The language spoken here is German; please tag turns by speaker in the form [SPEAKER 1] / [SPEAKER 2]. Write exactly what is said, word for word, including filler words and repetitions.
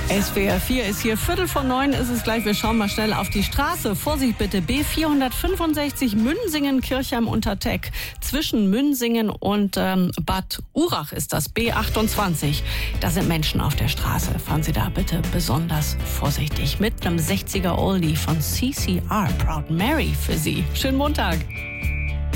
[SPEAKER 1] S W R vier ist hier, Viertel vor neun ist es gleich. Wir schauen mal schnell auf die Straße. Vorsicht bitte, B vierhundertfünfundsechzig Münsingen-Kirchheim-Unterteck. Zwischen Münsingen und ähm, Bad Urach ist das, B achtundzwanzig. Da sind Menschen auf der Straße. Fahren Sie da bitte besonders vorsichtig. Mit einem sechziger Oldie von C C R, Proud Mary für Sie. Schönen Montag.